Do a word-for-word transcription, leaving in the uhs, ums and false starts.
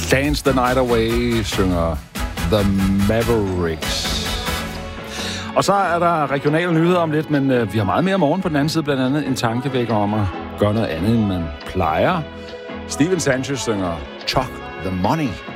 Dance the Night Away, synger The Mavericks. Og så er der regionale nyheder om lidt, men øh, vi har meget mere morgen på den anden side, blandt andet en tankevækker om at gøre noget andet, end man plejer. Steven Sanchez synger Chuck the Money.